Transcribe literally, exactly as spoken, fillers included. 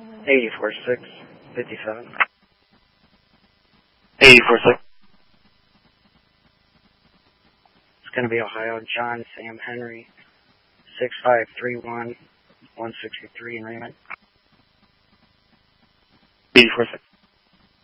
eighty-four six fifty-seven. eighty-four six. It's going to be Ohio John Sam Henry, six five three one one sixty-three in Raymond. eighty-four six.